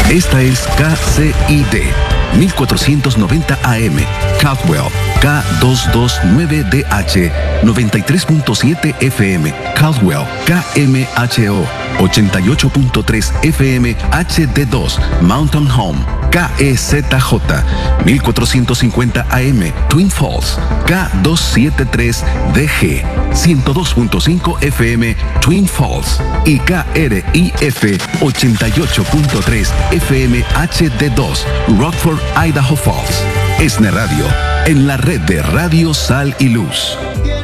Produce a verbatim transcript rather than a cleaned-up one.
Esta es K C I D, mil cuatrocientos noventa A M, Caldwell, K doscientos veintinueve D H, noventa y tres punto siete F M, Caldwell, K M H O, ochenta y ocho punto tres F M H D dos, Mountain Home, K E Z J, mil cuatrocientos cincuenta A M, Twin Falls, K doscientos setenta y tres D G, ciento dos punto cinco F M, Twin Falls, y K R I F ochenta y ocho punto tres F M H D dos, Rockford, Idaho Falls. ESNE Radio, en la red de Radio Sal y Luz.